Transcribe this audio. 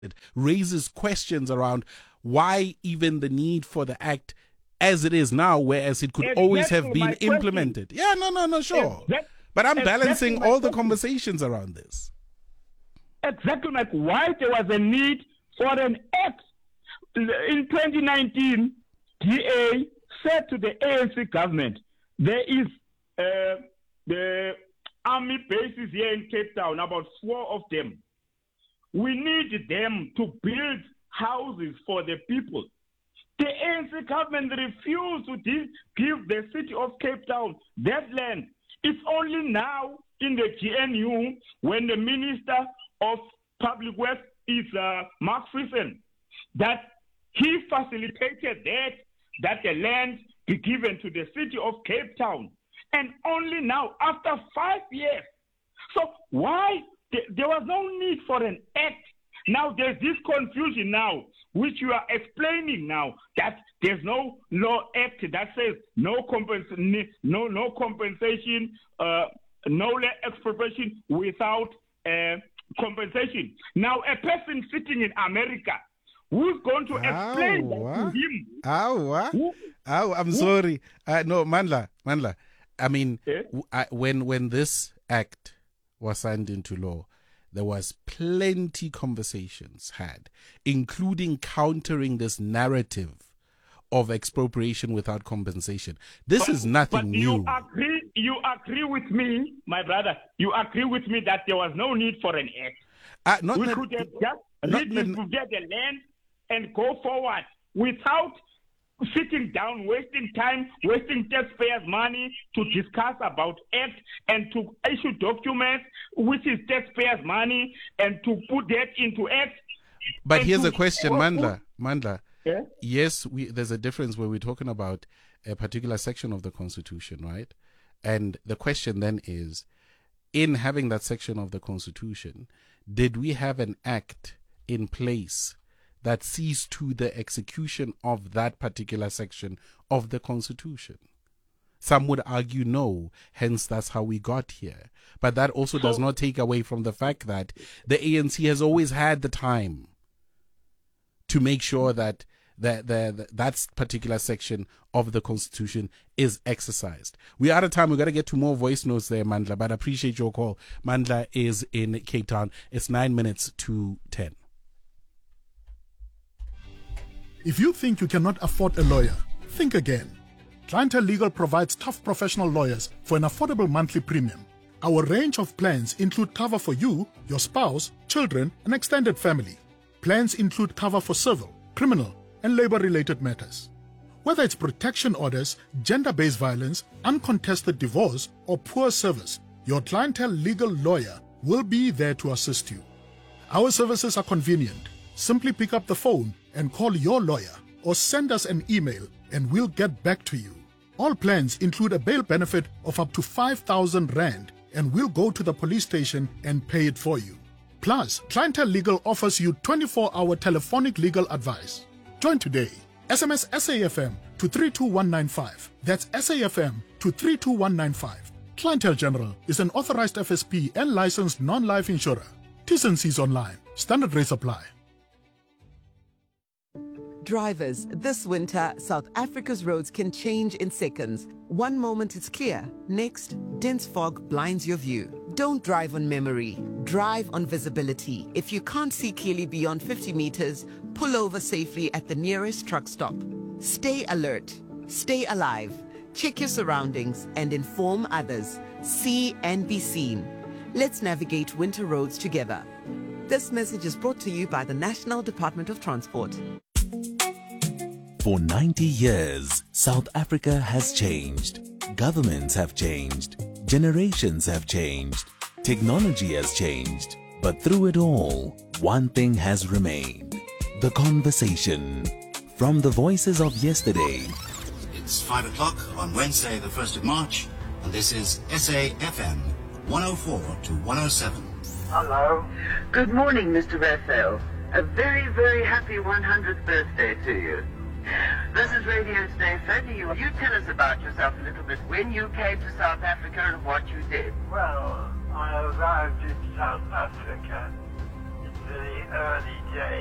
it raises questions around why even the need for the act as it is now, whereas it could always have been implemented. Yeah, no, sure. But I'm balancing all the conversations around this. Exactly like why there was a need for an act. In 2019, DA said to the ANC government, there is the army bases here in Cape Town, about 4 of them. We need them to build houses for the people. The ANC government refused to give the city of Cape Town that land. It's only now in the GNU when the Minister of Public Works is Mark Friesen that he facilitated that the land be given to the city of Cape Town. And only now, after 5 years. So why? There was no need for an act. Now there's this confusion now, which you are explaining now, that there's no law act that says no compensation, no expropriation without compensation. Now a person sitting in America, who's going to explain that to him? I'm sorry. No, Mandla. I mean, when this act was signed into law, there was plenty conversations had, including countering this narrative of expropriation without compensation. This is nothing new. You agree with me, my brother? You agree with me that there was no need for an act? We could have just get the land and go forward without sitting down, wasting time, wasting taxpayers' money to discuss about act and to issue documents, which is taxpayers' money, and to put that into act. But here's a question, Mandla. Yeah? Yes, there's a difference where we're talking about a particular section of the Constitution, right? And the question then is, in having that section of the Constitution, did we have an act in place that sees to the execution of that particular section of the Constitution? Some would argue no, hence that's how we got here. But that also does not take away from the fact that the ANC has always had the time to make sure that that particular section of the Constitution is exercised. We're out of time. We've got to get to more voice notes there, Mandla, but I appreciate your call. Mandla is in Cape Town. It's 9 minutes to 10. If you think you cannot afford a lawyer, think again. Clientele Legal provides tough professional lawyers for an affordable monthly premium. Our range of plans include cover for you, your spouse, children, and extended family. Plans include cover for civil, criminal, and labor-related matters. Whether it's protection orders, gender-based violence, uncontested divorce, or poor service, your Clientele Legal lawyer will be there to assist you. Our services are convenient. Simply pick up the phone and call your lawyer or send us an email and we'll get back to you. All plans include a bail benefit of up to 5,000 Rand and we'll go to the police station and pay it for you. Plus, Clientele Legal offers you 24-hour telephonic legal advice. Join today. SMS SAFM to 32195. That's SAFM to 32195. Clientele General is an authorized FSP and licensed non-life insurer. T's and C's online. Standard rates apply. Drivers, this winter, South Africa's roads can change in seconds. One moment it's clear, next, dense fog blinds your view. Don't drive on memory, drive on visibility. If you can't see clearly beyond 50 meters, pull over safely at the nearest truck stop. Stay alert, stay alive, check your surroundings and inform others. See and be seen. Let's navigate winter roads together. This message is brought to you by the National Department of Transport. For 90 years, South Africa has changed. Governments have changed. Generations have changed. Technology has changed. But through it all, one thing has remained. The conversation. From the voices of yesterday. It's 5 o'clock on Wednesday, the 1st of March, and this is SAFM 104 to 107. Hello. Good morning, Mr. Raphael. A very, very happy 100th birthday to you. This is Radio Stay. You tell us about yourself a little bit. When you came to South Africa and what you did. Well, I arrived in South Africa in the early days.